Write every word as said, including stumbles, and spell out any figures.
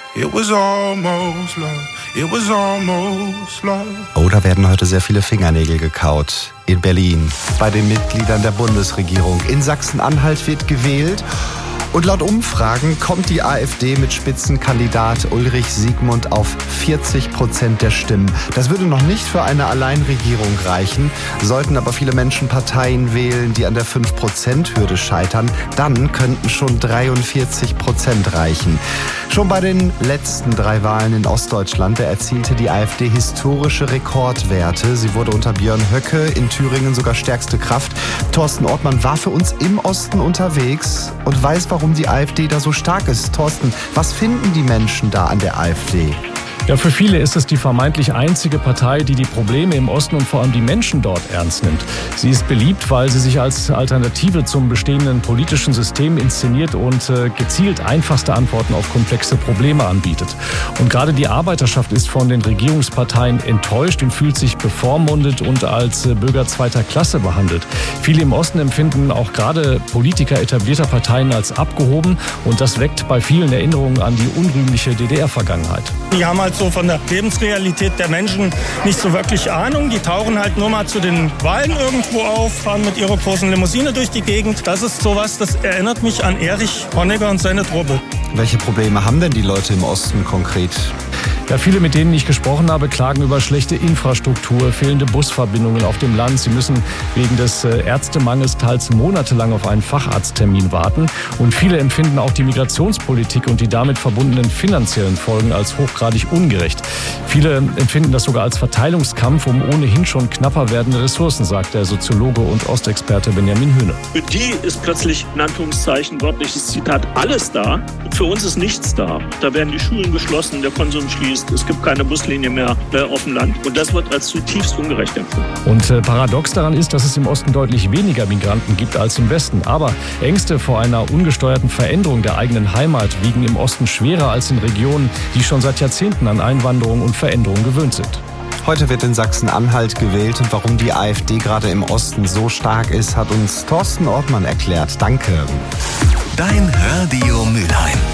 It was almost love. It was almost love. Oh, da werden heute sehr viele Fingernägel gekaut. In Berlin, bei den Mitgliedern der Bundesregierung. In Sachsen-Anhalt wird gewählt. Und laut Umfragen kommt die AfD mit Spitzenkandidat Ulrich Siegmund auf vierzig Prozent der Stimmen. Das würde noch nicht für eine Alleinregierung reichen. Sollten aber viele Menschen Parteien wählen, die an der fünf Prozent Hürde scheitern, dann könnten schon dreiundvierzig Prozent reichen. Schon bei den letzten drei Wahlen in Ostdeutschland, da erzielte die AfD historische Rekordwerte. Sie wurde unter Björn Höcke in Thüringen sogar stärkste Kraft. Thorsten Ortmann war für uns im Osten unterwegs und weiß, warum die AfD da so stark ist. Thorsten, was finden die Menschen da an der AfD? Ja, für viele ist es die vermeintlich einzige Partei, die die Probleme im Osten und vor allem die Menschen dort ernst nimmt. Sie ist beliebt, weil sie sich als Alternative zum bestehenden politischen System inszeniert und äh, gezielt einfachste Antworten auf komplexe Probleme anbietet. Und gerade die Arbeiterschaft ist von den Regierungsparteien enttäuscht und fühlt sich bevormundet und als äh, Bürger zweiter Klasse behandelt. Viele im Osten empfinden auch gerade Politiker etablierter Parteien als abgehoben und das weckt bei vielen Erinnerungen an die unrühmliche D D R-Vergangenheit. Die haben halt so von der Lebensrealität der Menschen nicht so wirklich Ahnung. Die tauchen halt nur mal zu den Wahlen irgendwo auf, fahren mit ihrer großen Limousine durch die Gegend. Das ist sowas, das erinnert mich an Erich Honecker und seine Truppe. Welche Probleme haben denn die Leute im Osten konkret? Ja, viele, mit denen ich gesprochen habe, klagen über schlechte Infrastruktur, fehlende Busverbindungen auf dem Land. Sie müssen wegen des Ärztemangels teils monatelang auf einen Facharzttermin warten. Und viele empfinden auch die Migrationspolitik und die damit verbundenen finanziellen Folgen als hochgradig ungerecht. Viele empfinden das sogar als Verteilungskampf um ohnehin schon knapper werdende Ressourcen, sagt der Soziologe und Ostexperte Benjamin Höhne. Für die ist plötzlich, in Anführungszeichen, wörtliches Zitat, alles da. Für uns ist nichts da. Da werden die Schulen geschlossen, der Konsum schließt. Es gibt keine Buslinie mehr äh, auf dem Land. Und das wird als zutiefst ungerecht empfunden. Und äh, paradox daran ist, dass es im Osten deutlich weniger Migranten gibt als im Westen. Aber Ängste vor einer ungesteuerten Veränderung der eigenen Heimat wiegen im Osten schwerer als in Regionen, die schon seit Jahrzehnten an Einwanderung und Veränderung gewöhnt sind. Heute wird in Sachsen-Anhalt gewählt und warum die AfD gerade im Osten so stark ist, hat uns Thorsten Ortmann erklärt. Danke. Dein Radio Mülheim.